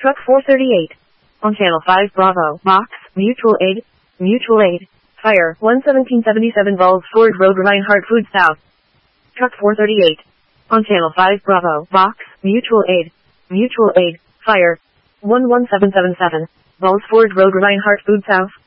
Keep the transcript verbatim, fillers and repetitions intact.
Truck four thirty-eight. On Channel five Bravo, Box, Mutual Aid, Mutual Aid, Fire, one seventeen seventy-seven Vols Ford Road Reinhardt Food South. Truck four thirty-eight. On Channel five Bravo, Box, Mutual Aid, Mutual Aid, Fire, one one seven seven seven, Vols Ford Road Reinhardt Food South.